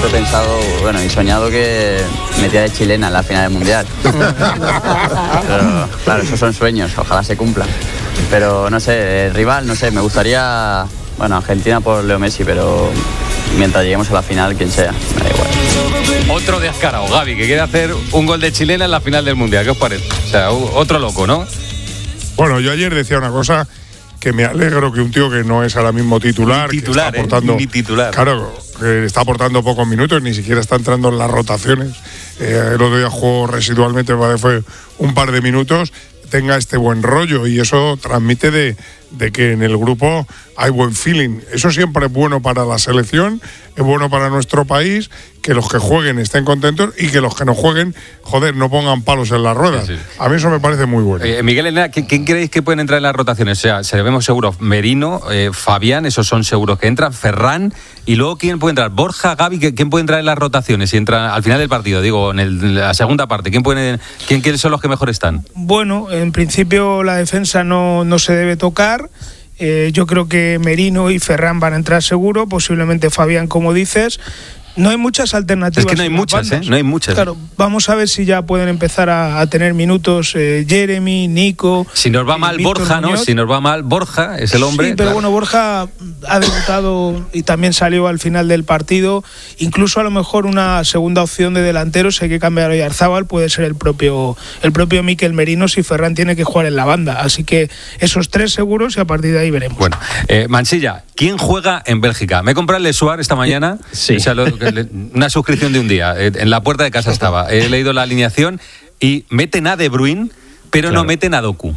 siempre he pensado, y soñado que metía de chilena en la final del Mundial. Pero, claro, esos son sueños, ojalá se cumplan. Pero no sé, rival, no sé, me gustaría, Argentina por Leo Messi, pero mientras lleguemos a la final, quien sea, me da igual. Otro descarado, Gavi, que quiere hacer un gol de chilena en la final del Mundial. ¿Qué os parece? O sea, otro loco, ¿no? Bueno, yo ayer decía una cosa, que me alegro que un tío que no es ahora mismo titular, que está aportando, ni titular. Claro, que está aportando pocos minutos, ni siquiera está entrando en las rotaciones. El otro día jugó residualmente, fue un par de minutos, tenga este buen rollo, y eso transmite de que en el grupo hay buen feeling. Eso siempre es bueno para la selección, es bueno para nuestro país, que los que jueguen estén contentos y que los que no jueguen, no pongan palos en las ruedas. Sí. A mí eso me parece muy bueno. Miguel Herrera, ¿quién creéis que pueden entrar en las rotaciones? O sea, se vemos seguros Merino, Fabián, esos son seguros que entran, Ferran, y luego ¿quién puede entrar? Borja, Gavi, ¿quién puede entrar en las rotaciones? Si entra al final del partido, digo, en la segunda parte, ¿quiénes son los que mejor están? Bueno, en principio la defensa no se debe tocar. Yo creo que Merino y Ferran van a entrar seguro, posiblemente Fabián, como dices. No hay muchas alternativas. Es que no hay muchas, no hay muchas. Claro, vamos a ver si ya pueden empezar a tener minutos Jeremy, Nico. Si nos va mal Víctor Borja, Muñoz. ¿no? Si nos va mal Borja, es el hombre. Sí, pero claro. Borja ha debutado y también salió al final del partido. Incluso a lo mejor una segunda opción de delantero, si hay que cambiar a Oyarzábal, puede ser el propio Mikel Merino si Ferran tiene que jugar en la banda. Así que esos tres seguros y a partir de ahí veremos. Bueno, Mansilla, ¿quién juega en Bélgica? Me he comprado el Lesuar esta mañana. Sí. O sea, una suscripción de un día. En la puerta de casa estaba. He leído la alineación y meten a De Bruyne, pero no meten a Doku.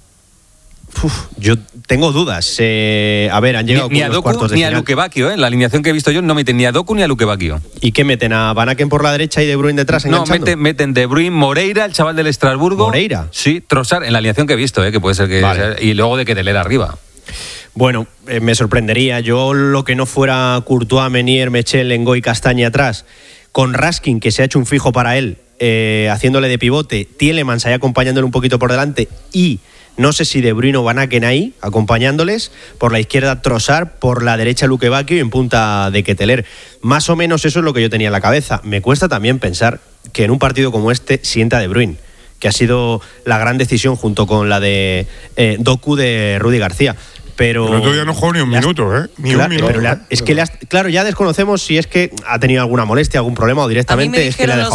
Yo tengo dudas. A ver, han llegado ni a Doku cuartos de ni final. a Luque Bacchio, ¿eh? La alineación que he visto yo no meten ni a Doku ni a Luque Bacchio. ¿Y qué meten? ¿A Van Aken por la derecha y De Bruyne detrás enganchando? No, meten De Bruyne, Moreira, el chaval del Estrasburgo. ¿Moreira? Sí, Trossard, en la alineación que he visto, que puede ser que... Vale. Y luego de Keteler arriba. Bueno, me sorprendería. Yo lo que no fuera Courtois, Menier, Mechel, Ngoy, Castaña atrás, con Raskin, que se ha hecho un fijo para él, haciéndole de pivote, Tielemans ahí acompañándole un poquito por delante, y no sé si De Bruyne o Van Aken ahí acompañándoles, por la izquierda Trossard, por la derecha Luque Bacchio y en punta de Keteler. Más o menos eso es lo que yo tenía en la cabeza. Me cuesta también pensar que en un partido como este sienta De Bruyne, que ha sido la gran decisión junto con la de Doku de Rudy García. Pero el otro día no jugó ni un minuto, Ni un minuto. Pero es que ya desconocemos si es que ha tenido alguna molestia, algún problema o directamente a mí me es que le ha dejado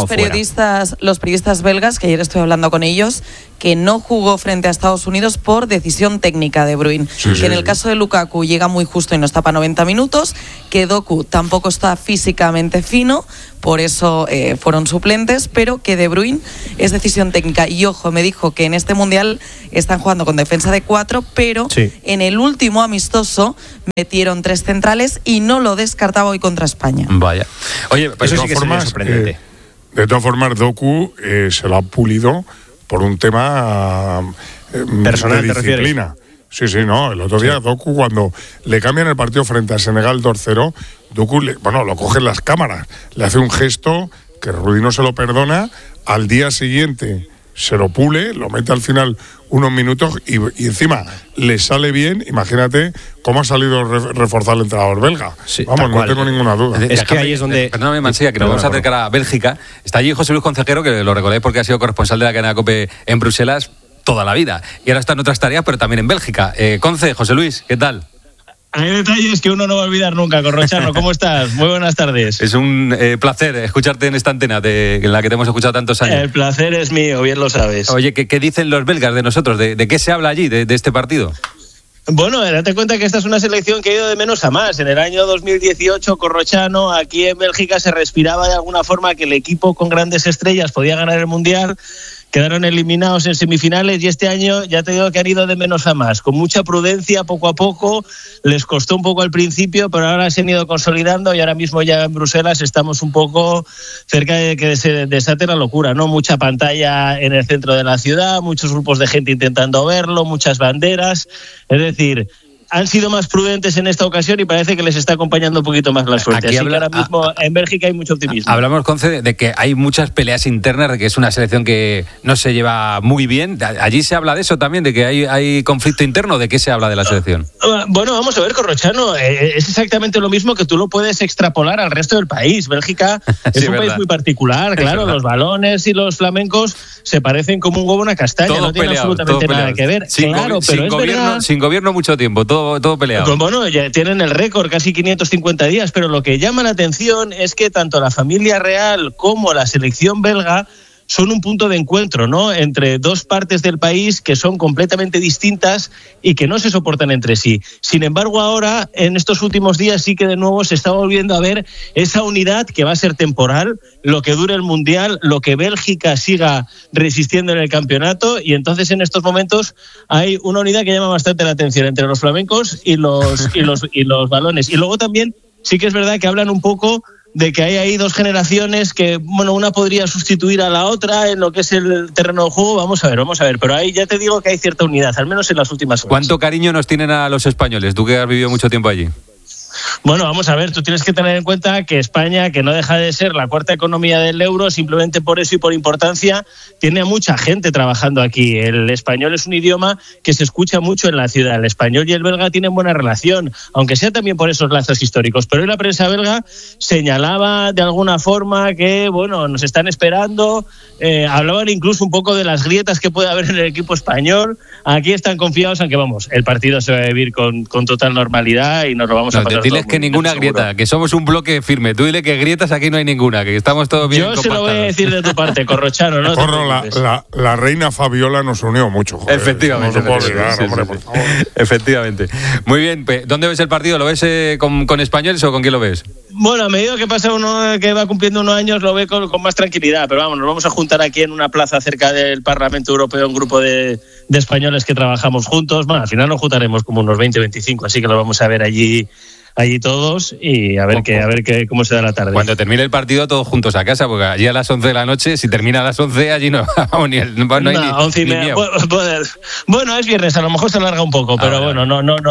los periodistas belgas, que ayer estuve hablando con ellos, que no jugó frente a Estados Unidos por decisión técnica de Bruyne. Que en el caso de Lukaku llega muy justo y no está para 90 minutos, que Doku tampoco está físicamente fino, por eso fueron suplentes, pero que De Bruyne es decisión técnica. Y ojo, me dijo que en este Mundial están jugando con defensa de 4, pero en el último amistoso metieron 3 centrales y no lo descartaba hoy contra España. Vaya. Oye, eso sí que sería sorprendente. De todas formas, Doku se lo ha pulido por un tema personal, de disciplina. Sí, no. El otro día Doku, cuando le cambian el partido frente a Senegal 2-0, Doku, lo cogen las cámaras, le hace un gesto que Rudy no se lo perdona, al día siguiente se lo pule, lo mete al final unos minutos y encima le sale bien. Imagínate cómo ha salido reforzar el entrenador belga. Sí, vamos, no tengo ninguna duda. Es que ahí es donde... Perdóname, Mansilla, que nos vamos a acercar a Bélgica. Está allí José Luis Concejero, que lo recordáis porque ha sido corresponsal de la cadena COPE en Bruselas toda la vida. Y ahora está en otras tareas, pero también en Bélgica. Conce, José Luis, ¿qué tal? Hay detalles que uno no va a olvidar nunca, Corrochano. ¿Cómo estás? Muy buenas tardes. Es un placer escucharte en esta antena en la que te hemos escuchado tantos años. El placer es mío, bien lo sabes. Oye, ¿qué dicen los belgas de nosotros? ¿De qué se habla allí, de este partido? Bueno, date cuenta que esta es una selección que ha ido de menos a más. En el año 2018, Corrochano, aquí en Bélgica se respiraba de alguna forma que el equipo con grandes estrellas podía ganar el Mundial. Quedaron eliminados en semifinales y este año ya te digo que han ido de menos a más, con mucha prudencia, poco a poco. Les costó un poco al principio, pero ahora se han ido consolidando y ahora mismo ya en Bruselas estamos un poco cerca de que se desate la locura, ¿no? Mucha pantalla en el centro de la ciudad, muchos grupos de gente intentando verlo, muchas banderas. Es decir, han sido más prudentes en esta ocasión y parece que les está acompañando un poquito más la suerte. Así que ahora mismo en Bélgica hay mucho optimismo. Hablamos, Conce, de que hay muchas peleas internas, de que es una selección que no se lleva muy bien. Allí se habla de eso también, de que hay conflicto interno. ¿De qué se habla de la selección? Bueno, vamos a ver, Corrochano, es exactamente lo mismo que tú lo puedes extrapolar al resto del país. Bélgica es un país muy particular, claro, los balones y los flamencos se parecen como un huevo a una castaña, todo no tienen absolutamente nada que ver. Claro, pero sin gobierno mucho tiempo, todo peleado. Pues bueno, ya tienen el récord, casi 550 días, pero lo que llama la atención es que tanto la familia real como la selección belga son un punto de encuentro, ¿no?, entre dos partes del país que son completamente distintas y que no se soportan entre sí. Sin embargo, ahora, en estos últimos días, sí que de nuevo se está volviendo a ver esa unidad que va a ser temporal, lo que dure el Mundial, lo que Bélgica siga resistiendo en el campeonato, y entonces en estos momentos hay una unidad que llama bastante la atención entre los flamencos y los balones. Y luego también sí que es verdad que hablan un poco de que hay ahí dos generaciones que, bueno, una podría sustituir a la otra en lo que es el terreno de juego. Vamos a ver, pero ahí ya te digo que hay cierta unidad, al menos en las últimas horas. ¿Cuánto cariño nos tienen a los españoles? Tú que has vivido mucho tiempo allí. Bueno, vamos a ver, tú tienes que tener en cuenta que España, que no deja de ser la cuarta economía del euro, simplemente por eso y por importancia, tiene a mucha gente trabajando aquí. El español es un idioma que se escucha mucho en la ciudad. El español y el belga tienen buena relación, aunque sea también por esos lazos históricos. Pero hoy la prensa belga señalaba de alguna forma que, bueno, nos están esperando, hablaban incluso un poco de las grietas que puede haber en el equipo español. Aquí están confiados, aunque vamos, el partido se va a vivir con total normalidad y nos lo vamos a pasar. Diles que ninguna grieta, que somos un bloque firme. Tú dile que grietas aquí no hay ninguna, que estamos todos bien compactados. Yo se lo voy a decir de tu parte, Corrochano, ¿no? Corro, la reina Fabiola nos unió mucho, joder. Efectivamente. No se puede olvidar, hombre, por favor. Efectivamente. Muy bien, ¿dónde ves el partido? ¿Lo ves con españoles o con quién lo ves? Bueno, a medida que pasa uno que va cumpliendo unos años, lo ve con más tranquilidad, pero vamos, nos vamos a juntar aquí en una plaza cerca del Parlamento Europeo, un grupo de españoles que trabajamos juntos. Bueno, al final nos juntaremos como unos 20-25, así que lo vamos a ver allí todos y a ver cómo se da la tarde. Cuando termine el partido todos juntos a casa, porque allí a las 11 de la noche, si termina a las 11, allí no hay ni 11 y media. Bueno, es viernes, a lo mejor se alarga un poco, pero bueno,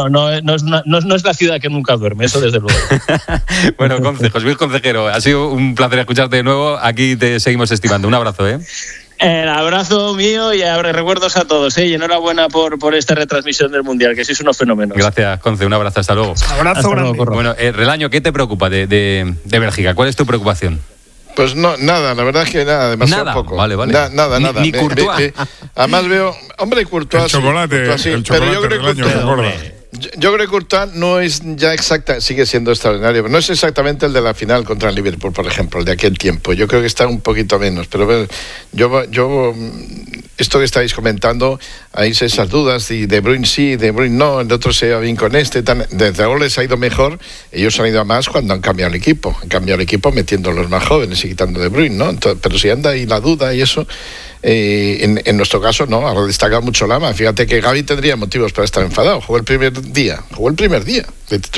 no es la ciudad que nunca duerme, eso desde luego. Bueno, José Luis Concejero, ha sido un placer escucharte de nuevo, aquí te seguimos estimando. Un abrazo, ¿eh? El abrazo mío y recuerdos a todos, y enhorabuena por esta retransmisión del Mundial, que sois unos fenómenos. Gracias, Conce, un abrazo, hasta luego. Abrazo grande. Bueno, Relaño, ¿qué te preocupa de Bélgica? ¿Cuál es tu preocupación? Pues no, nada, la verdad es que nada, demasiado nada. poco. Vale. Nada. Ni Courtois. Además veo, hombre, Courtois. El chocolate, sí, el pero chocolate yo creo que Relaño, yo creo que Courtois no es ya exacta, sigue siendo extraordinario, pero no es exactamente el de la final contra el Liverpool, por ejemplo, el de aquel tiempo. Yo creo que está un poquito menos, pero bueno, yo esto que estáis comentando, hay esas dudas, y De Bruyne sí, De Bruyne no, el otro se va bien con este, desde ahora les ha ido mejor, ellos han ido a más cuando han cambiado el equipo metiendo a los más jóvenes y quitando De Bruyne, ¿no? Entonces, pero si anda ahí la duda y eso, en nuestro caso no, ha destacado mucho Lama. Fíjate que Gavi tendría motivos para estar enfadado, jugó el primer día